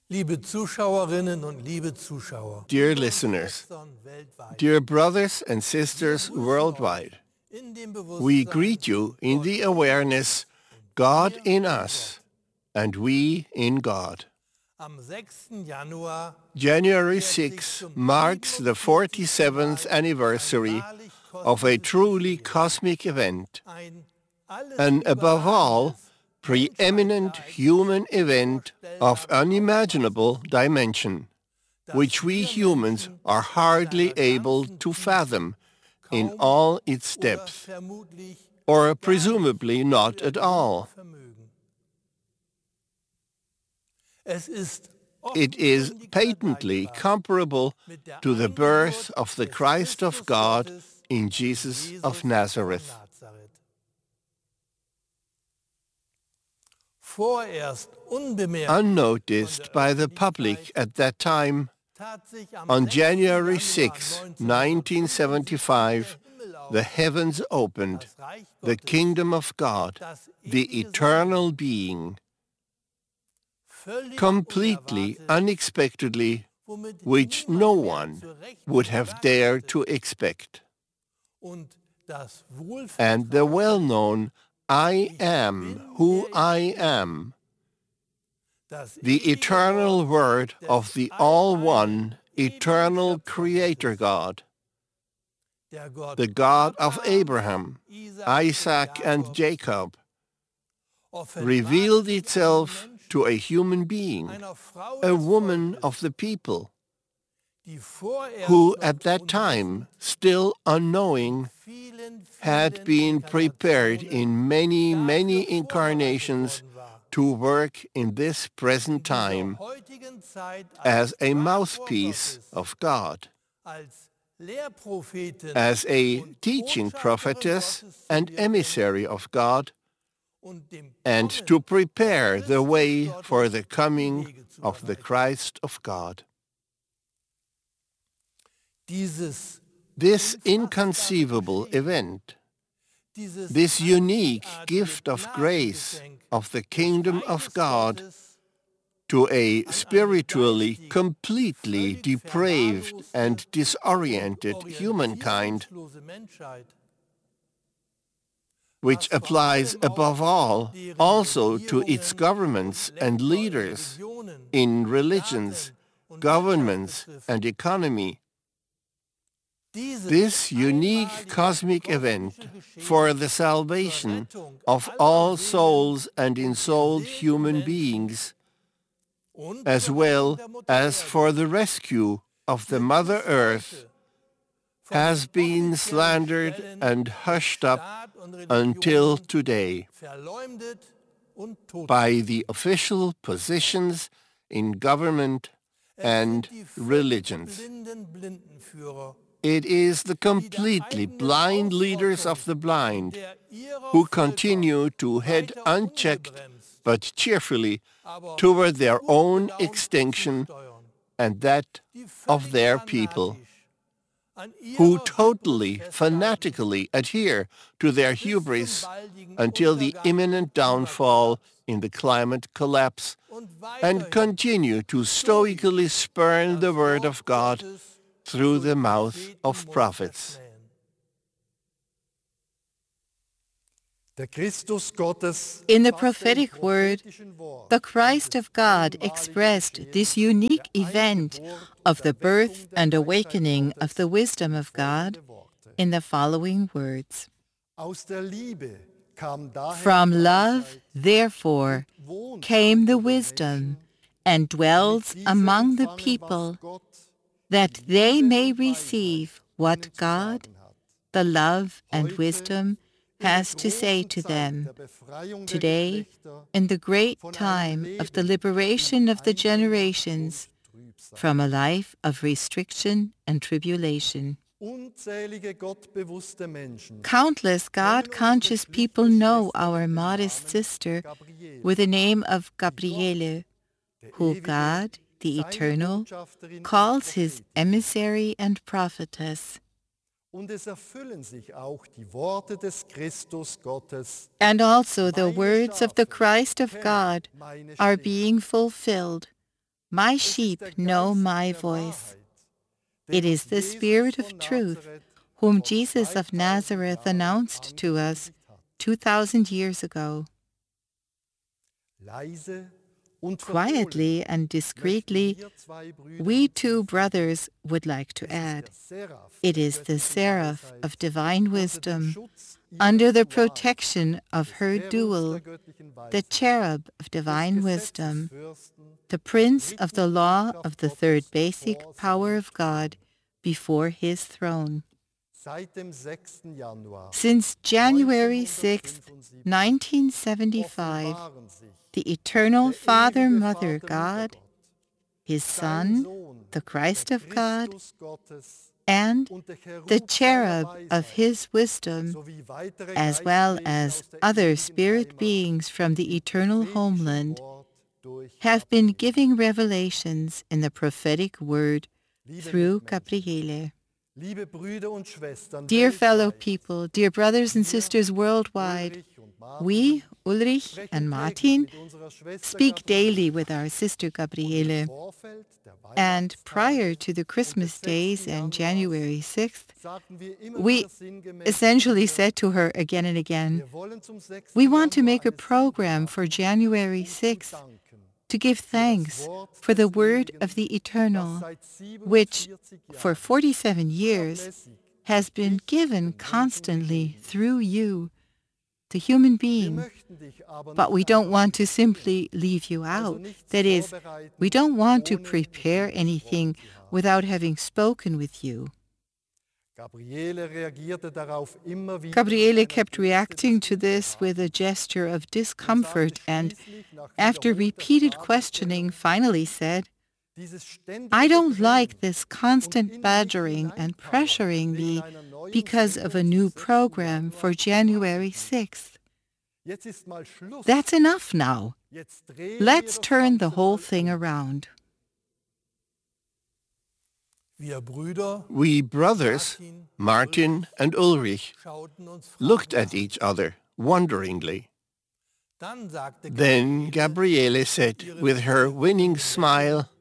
Liebe Zuschauerinnen und liebe Zuschauer, Dear listeners, dear brothers and sisters worldwide, we greet you in the awareness God in us and we in God. Am 6. Januar January 6 marks the 47th anniversary of a truly cosmic event, and above all, preeminent human event of unimaginable dimension, which we humans are hardly able to fathom in all its depth, or presumably not at all. It is patently comparable to the birth of the Christ of God in Jesus of Nazareth. Unnoticed by the public at that time, on January 6, 1975, the heavens opened, the kingdom of God, the eternal being, completely unexpectedly, which no one would have dared to expect. And the well-known I am who I am, the eternal word of the all-one, eternal Creator God, the God of Abraham, Isaac, and Jacob, revealed itself to a human being, a woman of the people, who at that time, still unknowing, had been prepared in many, many incarnations to work in this present time as a mouthpiece of God, as a teaching prophetess and emissary of God, and to prepare the way for the coming of the Christ of God. This inconceivable event, this unique gift of grace of the kingdom of God to a spiritually completely depraved and disoriented humankind, which applies above all also to its governments and leaders in religions, governments, and economy. This unique cosmic event for the salvation of all souls and ensouled human beings, as well as for the rescue of the Mother Earth, has been slandered and hushed up until today by the official positions in government and religions. It is the completely blind leaders of the blind who continue to head unchecked but cheerfully toward their own extinction and that of their people, who totally, fanatically adhere to their hubris until the imminent downfall in the climate collapse and continue to stoically spurn the word of God through the mouth of prophets. In the prophetic word, the Christ of God expressed this unique event of the birth and awakening of the wisdom of God in the following words. From love, therefore, came the wisdom and dwells among the people, that they may receive what God, the love and wisdom, has to say to them today in the great time of the liberation of the generations from a life of restriction and tribulation. Countless God-conscious people know our modest sister with the name of Gabriele, who God, the Eternal, calls his emissary and prophetess. And also the words of the Christ of God are being fulfilled. My sheep know my voice. It is the Spirit of truth, whom Jesus of Nazareth announced to us 2,000 years ago. Quietly and discreetly, we two brothers would like to add, it is the seraph of divine wisdom, under the protection of her dual, the cherub of divine wisdom, the prince of the law of the third basic power of God before his throne. Since January 6, 1975, the eternal Father, Mother God, his Son, the Christ of God, and the cherub of his wisdom, as well as other spirit beings from the eternal homeland, have been giving revelations in the prophetic word through Gabriele. Dear fellow people, dear brothers and sisters worldwide, we, Ulrich and Martin, speak daily with our sister Gabriele. And prior to the Christmas days and January 6th, we essentially said to her again and again, we want to make a program for January 6th to give thanks for the word of the Eternal, which for 47 years has been given constantly through you, the human being. But we don't want to simply leave you out. That is, we don't want to prepare anything without having spoken with you. Gabriele kept reacting to this with a gesture of discomfort and, after repeated questioning, finally said, I don't like this constant badgering and pressuring me because of a new program for January 6th. That's enough now. Let's turn the whole thing around. We brothers, Martin and Ulrich, looked at each other wonderingly. Then Gabriele said with her winning smile,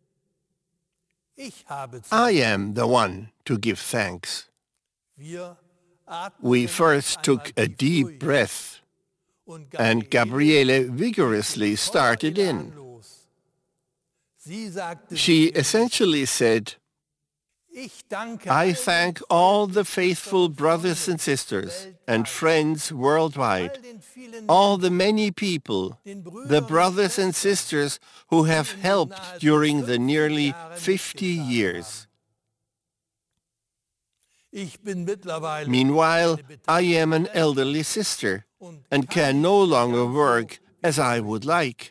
I am the one to give thanks. We first took a deep breath, and Gabriele vigorously started in. She essentially said, I thank all the faithful brothers and sisters and friends worldwide, all the many people, the brothers and sisters who have helped during the nearly 50 years. Meanwhile, I am an elderly sister and can no longer work as I would like.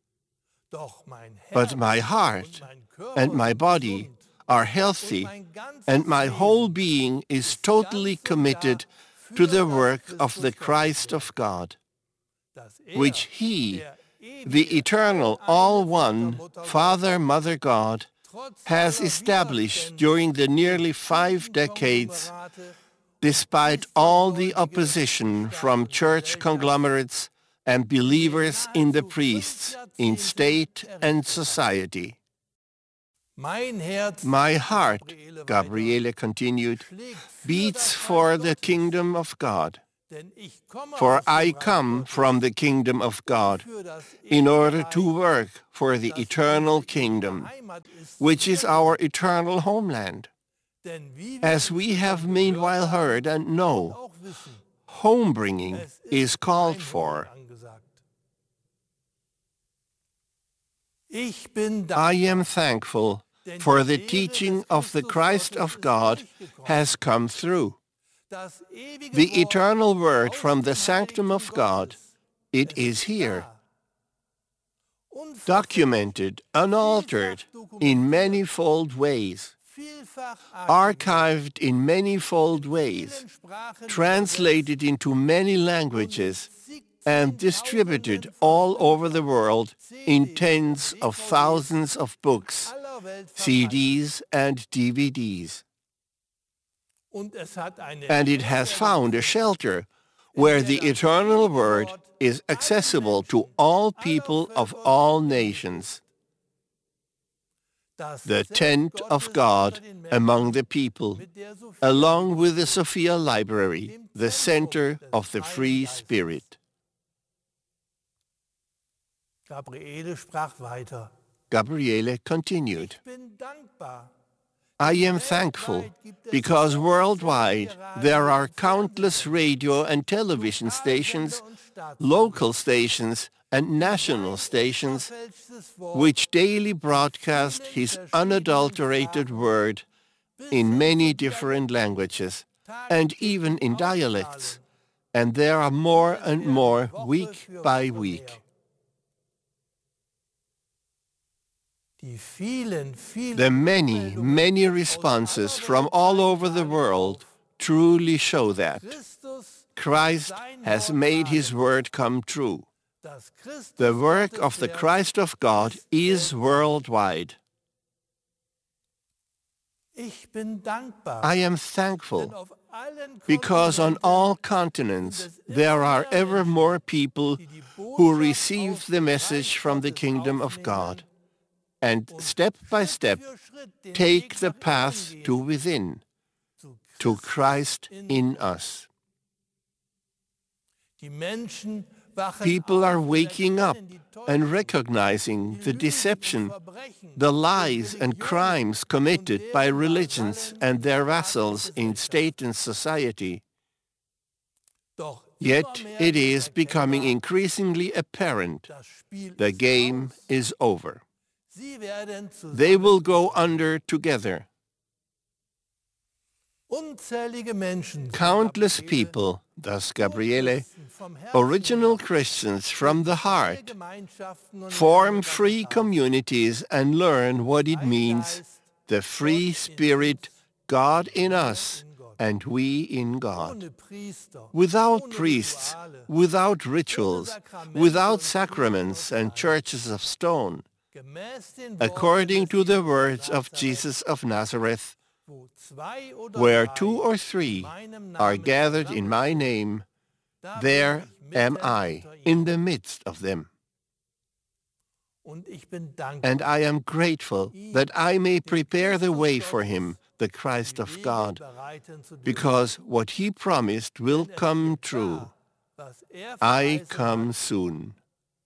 But my heart and my body are healthy, and my whole being is totally committed to the work of the Christ of God, which He, the eternal all-one Father, Mother God, has established during the nearly 5 decades, despite all the opposition from church conglomerates and believers in the priests, in state and society. My heart, Gabriele continued, beats for the kingdom of God. For I come from the kingdom of God in order to work for the eternal kingdom, which is our eternal homeland. As we have meanwhile heard and know, home-bringing is called for. I am thankful for the teaching of the Christ of God has come through. The eternal word from the sanctum of God, it is here, documented, unaltered, in manifold ways, archived in manifold ways, translated into many languages, and distributed all over the world in tens of thousands of books, CDs and DVDs. And it has found a shelter where the eternal word is accessible to all people of all nations. the tent of God among the people, along with the Sophia Library, the center of the free spirit. Gabriele sprach weiter. Gabriele continued, Ich bin dankbar. I am thankful because worldwide there are countless radio and television stations, local stations and national stations which daily broadcast his unadulterated word in many different languages and even in dialects, and there are more and more week by week. The many, many responses from all over the world truly show that Christ has made his word come true. The work of the Christ of God is worldwide. I am thankful because on all continents there are ever more people who receive the message from the kingdom of God and step by step take the path to within, to Christ in us. People are waking up and recognizing the deception, the lies and crimes committed by religions and their vassals in state and society. Yet it is becoming increasingly apparent the game is over. They will go under together. Countless people, thus Gabriele, original Christians from the heart, form free communities and learn what it means, the free spirit, God in us, and we in God. Without priests, without rituals, without sacraments and churches of stone, according to the words of Jesus of Nazareth, where 2 or 3 are gathered in my name, there am I in the midst of them. And I am grateful that I may prepare the way for him, the Christ of God, because what he promised will come true. I come soon.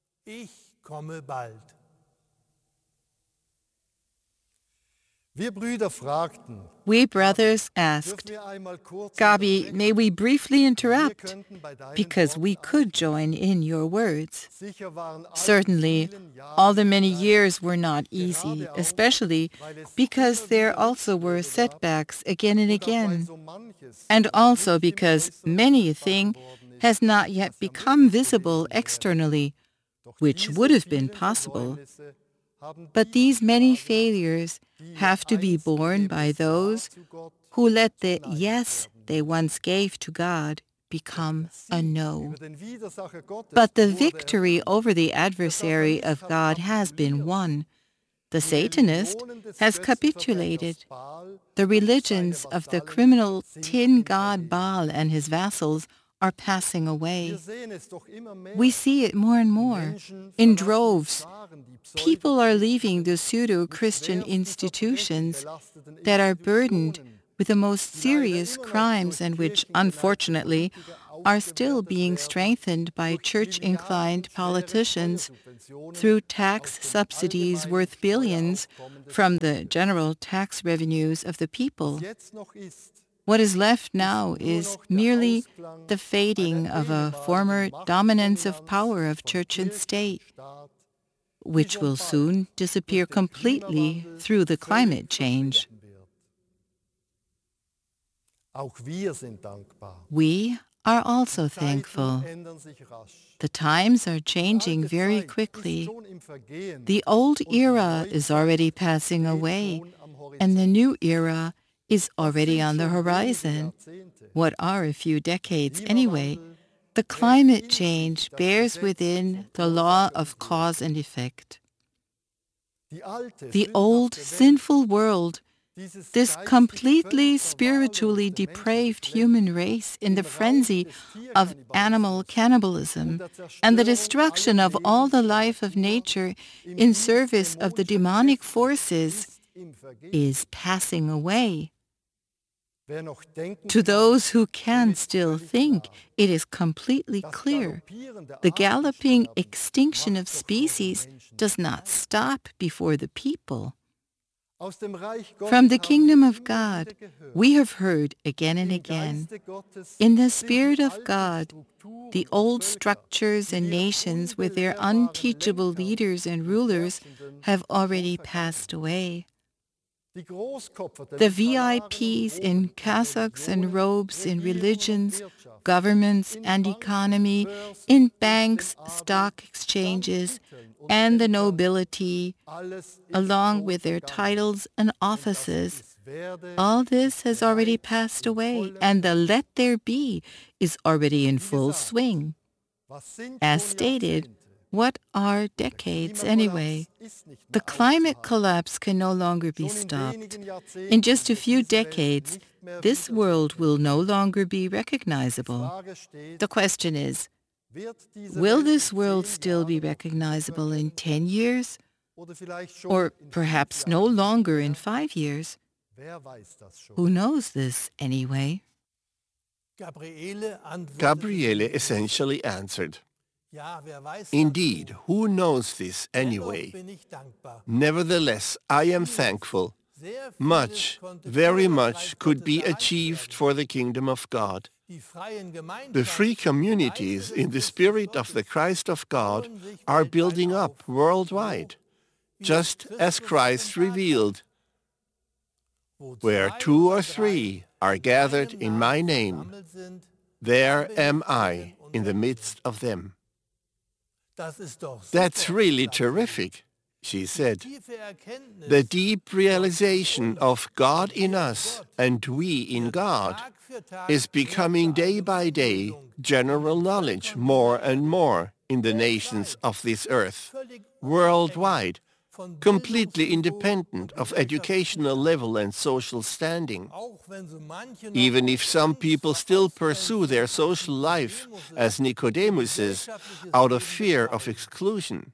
We brothers asked, Gabi, may we briefly interrupt, because we could join in your words. Certainly, all the many years were not easy, especially because there also were setbacks again and again, and also because many a thing has not yet become visible externally, which would have been possible. But these many failures have to be borne by those who let the yes they once gave to God become a no. But the victory over the adversary of God has been won. The Satanist has capitulated. The religions of the criminal tin god Baal and his vassals are passing away. We see it more and more. In droves, people are leaving the pseudo-Christian institutions that are burdened with the most serious crimes and which, unfortunately, are still being strengthened by church-inclined politicians through tax subsidies worth billions from the general tax revenues of the people. What is left now is merely the fading of a former dominance of power of church and state, which will soon disappear completely through the climate change. We are also thankful. The times are changing very quickly. The old era is already passing away, and the new era is already on the horizon. What are a few decades anyway? The climate change bears within the law of cause and effect. The old sinful world, this completely spiritually depraved human race in the frenzy of animal cannibalism and the destruction of all the life of nature in service of the demonic forces, is passing away. To those who can still think, it is completely clear. The galloping extinction of species does not stop before the people. From the kingdom of God, we have heard again and again, in the Spirit of God, the old structures and nations with their unteachable leaders and rulers have already passed away. The VIPs in cassocks and robes in religions, governments and economy, in banks, stock exchanges, and the nobility, along with their titles and offices, all this has already passed away, and the let there be is already in full swing. As stated, what are decades anyway? The climate collapse can no longer be stopped. In just a few decades, this world will no longer be recognizable. The question is, will this world still be recognizable in 10 years? Or perhaps no longer in 5 years? Who knows this anyway? Gabriele essentially answered, "Indeed, who knows this anyway? Nevertheless, I am thankful. Much, very much could be achieved for the kingdom of God. The free communities in the spirit of the Christ of God are building up worldwide, just as Christ revealed, where 2 or 3 are gathered in my name, there am I in the midst of them." That's really terrific, she said. The deep realization of God in us and we in God is becoming day by day general knowledge more and more in the nations of this earth, worldwide, completely independent of educational level and social standing. Even if some people still pursue their social life as Nicodemuses out of fear of exclusion,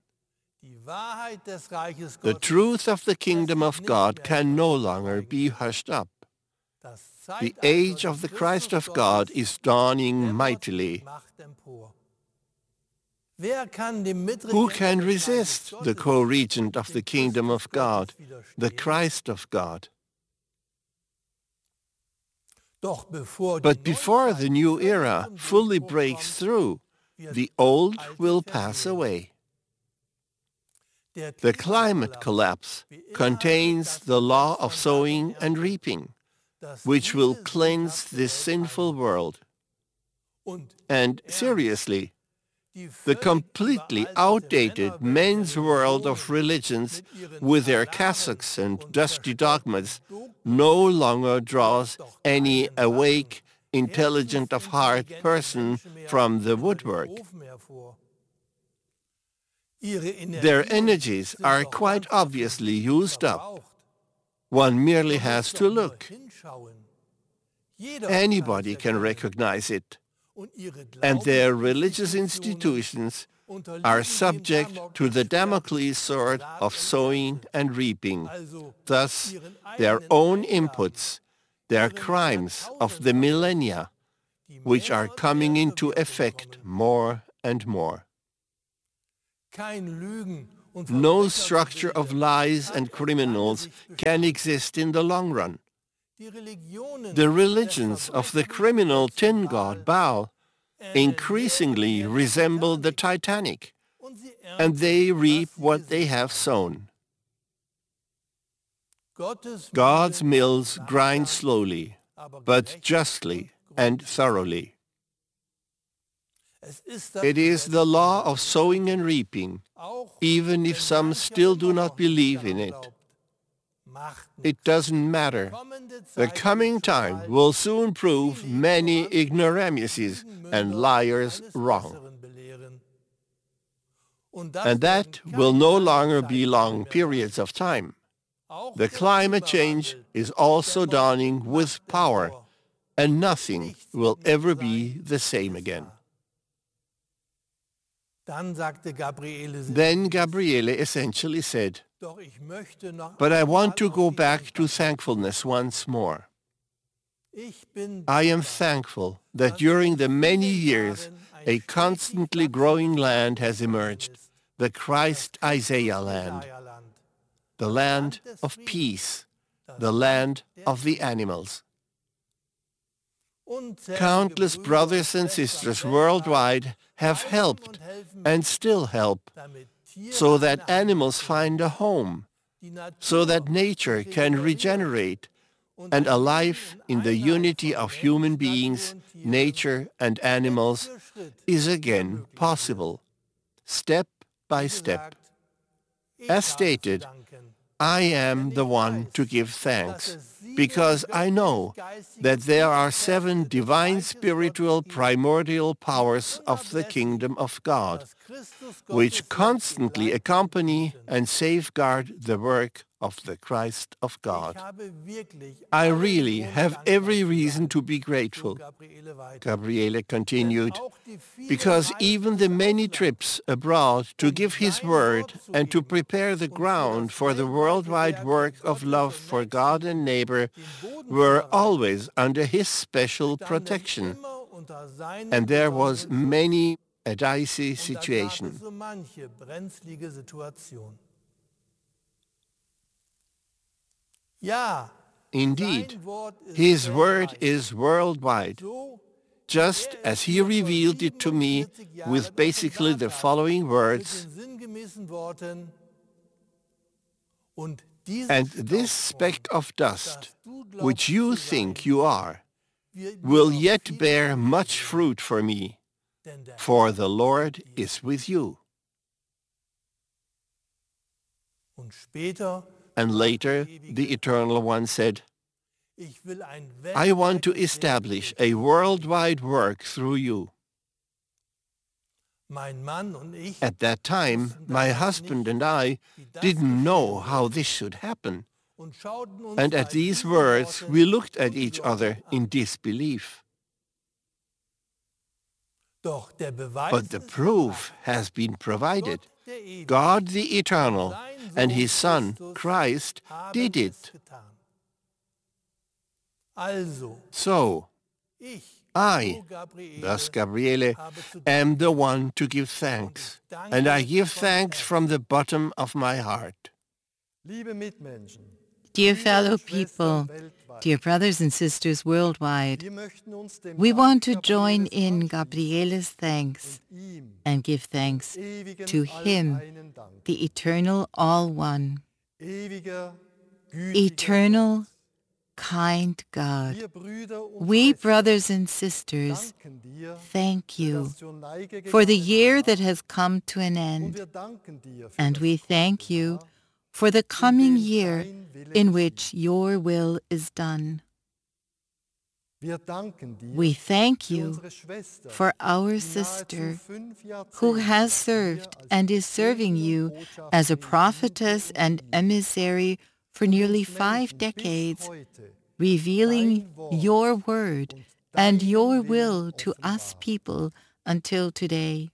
the truth of the kingdom of God can no longer be hushed up. The age of the Christ of God is dawning mightily. Who can resist the co-regent of the kingdom of God, the Christ of God? But before the new era fully breaks through, the old will pass away. The climate collapse contains the law of sowing and reaping, which will cleanse this sinful world. And seriously, the completely outdated men's world of religions with their cassocks and dusty dogmas no longer draws any awake, intelligent of heart person from the woodwork. Their energies are quite obviously used up. One merely has to look. Anybody can recognize it. And their religious institutions are subject to the Damocles sword of sowing and reaping. Thus, their own inputs, their crimes of the millennia, which are coming into effect more and more. No structure of lies and criminals can exist in the long run. The religions of the criminal tin god Baal increasingly resemble the Titanic, and they reap what they have sown. God's mills grind slowly, but justly and thoroughly. It is the law of sowing and reaping, even if some still do not believe in it. It doesn't matter. The coming time will soon prove many ignoramuses and liars wrong. And that will no longer be long periods of time. The climate change is also dawning with power, and nothing will ever be the same again. Then Gabriele essentially said, Doch ich möchte noch But I want to einmal go auf die back to Dankbarkeit. thankfulness once more. Ich bin I am dankbar, thankful that dass during seit the many vielen years Jahren ein a stetig constantly wachsendes growing Land land has entstanden emerged, ist. the Das Christ Isaiah land, Christus-Jesaja-Land. the Das land des of Friedens, peace, das the Land land der of the Frieden. animals. Unzählige Countless Brüder brothers und and Schwestern sisters weltweit worldwide have halfen helped und helfen and mit, still help damit Tiere so that eine Heimat animals finden. find a home, Die Natur so that sich nature can regeneriert regenerate, und and ein a Leben life in the Einheit unity von of human Mensch, Natur beings, und Tiere nature, and Schritt animals für Schritt is wieder again möglich wird. possible, step by Wie step. gesagt, ich As habe zu stated, danken, I am denn the ich one weiß, to give dass thanks, es 7 because I know göttlich-geistige that there are 7 Führungskräfte des divine Reiches spiritual Gottes gibt, primordial powers die of the unablässig kingdom of God, das Christus which Gottes Werk constantly begleiten und accompany hüten. and safeguard the work of the Christ of Ich God. habe wirklich I allen really Grund, have dankbar every zu reason sein, to be so grateful, Gabriele weiter. Gabriele Denn continued, auch die vielen because even the Reisen ins many Ausland, trips abroad to give his sein word Wort zu and to geben prepare the und für ground das for the weltweite worldwide Werk work of Gottes love und for God and neighbor den Boden zu were bereiten, always under his special standen protection, immer unter seinem and there was besonderen Schutz. many a dicey Und da gab es situation. so manche brenzlige Situation. Ja, Indeed, sein Wort ist his word weltweit. is worldwide, So just as he revealed it to me with basically the following words, mit den sinngemäßen Worten, und dieses and this Staubkorn, speck of dust, das du which glaubst you zu sein, think you are, wird will mir noch yet viel bear Früchte much bringen, fruit for me, denn der for Herr the ist Lord mit dir. is with you. Und später And sprach later, der the Ewige, Eternal One said, ich will ein I want to weltweites establish Segel a durch dich worldwide work through you. Mein Mann und ich At that time, wussten my damals husband nicht, and I wie das didn't know geschehen how würde, this should happen. und schauten uns And bei at these diesen words, Worten we looked at each other ungläubig in an. disbelief. Doch der Beweis But the ist proof gebracht. has been provided. Gott, der Ewige, God the Eternal sein and Sohn his Son, Christus Christ, haben did es it. getan. Also, So, ich, I, so Gabriele, thus Gabriele, habe zu am the danken. one to give thanks, and I give thanks from the bottom of my heart. Liebe Mitmenschen, Dear Brüder fellow und Schwestern people, weltweit, dear brothers and sisters worldwide, wir möchten uns dem we Dank want to join Gabrieles in anschließen Gabriele's thanks und ihm and give thanks ewigen to him, Alleinen Dank. the eternal All One, Ewiger, gütiger eternal, kind God. Gott. Wir Brüder und We, Schwestern, brothers and sisters, danken dir thank für you das zur Neige for the gegangene year Jahr. that has come to an Und end, wir danken dir für and das we thank kommende you Jahr, for the coming dem year dein Wille in geschieht. which your will is done. Wir danken dir We thank für you unsere Schwester, for our die sister, nahezu 5 who Jahrzehnte has hier served als and is serving Prophetin you und as a Botschafterin prophetess diente and und dient. emissary for Und nearly uns 5 Menschen bis decades, heute revealing dein Wort your word und and deinen your Willen will to us offenbart. people until today.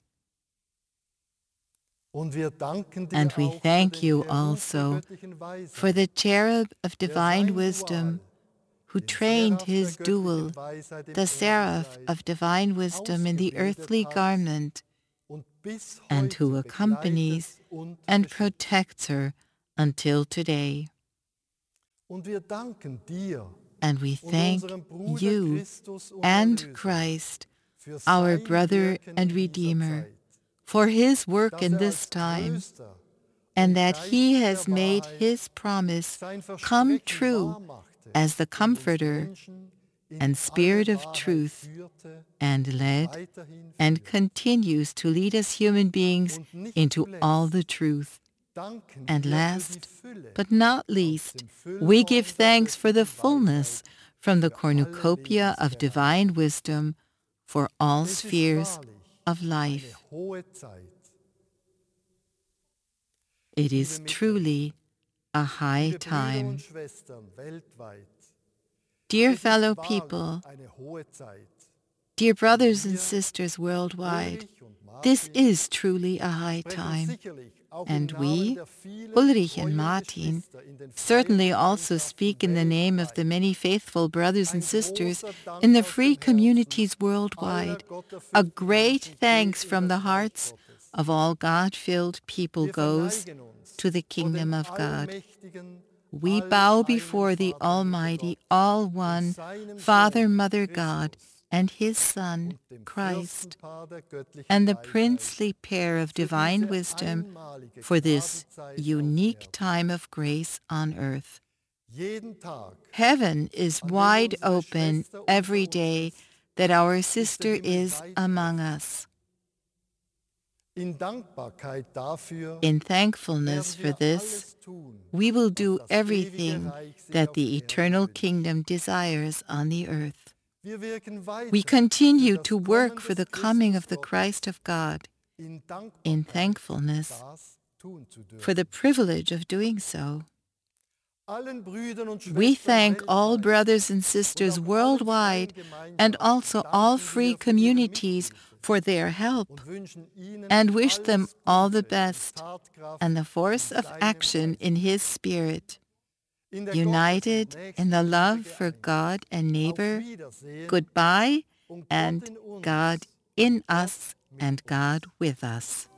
Und wir danken dir And we auch für thank den you Cherub der also göttlichen Weisheit, for the cherub of der divine sein wisdom, Dual, who den trained Seraph der his dual, göttlichen Weisheit im the seraph Engelkleid, of divine wisdom in the ausgebildet earthly hat garment, und bis and who heute accompanies begleitet und and beschützt. protects her until today. Und wir danken dir And we und thank unserem Bruder you Christus und and Erlöser Christ, für our sein brother Wirken and in dieser Redeemer, Zeit, for his work dass in er this als time, Tröster and und that Geist he der has made Wahrheit his promise sein come Versprechen true wahrmachte as the und uns Comforter Menschen in and Spirit alle of Wahrheit truth, führte and und led weiterhin and führt. continues to lead us human beings Und nicht into all zuletzt the truth. danken And wir für die last, Fülle but not aus least, dem we Füllhorn give der thanks for the göttlichen fullness Weisheit from the für alle cornucopia of Lebensbereiche. divine wisdom for all Es ist spheres wahrlich of eine life. hohe Zeit. It is Liebe truly a high Liebe Brüder time. und Schwestern weltweit, Dear es ist fellow wahrlich people, eine hohe Zeit. dear brothers and Wir, sisters worldwide, Ulrich und this Martin, is truly a high sprechen time. sicherlich And we, Ulrich and Martin, certainly also speak in the name of the many faithful brothers and sisters in the free communities worldwide. A great thanks from the hearts of all God-filled people goes to the kingdom of God. We bow before the Almighty, All One, Father, Mother God, and His Son, Christ, and the princely pair of divine wisdom for this unique time of grace on earth. Heaven is wide open every day that our sister is among us. In thankfulness for this, we will do everything that the eternal kingdom desires on the earth. We continue to work for the coming of the Christ of God in thankfulness for the privilege of doing so. We thank all brothers and sisters worldwide and also all free communities for their help and wish them all the best and the force of action in His Spirit. United in the love for God and neighbor, goodbye, and God in us and God with us.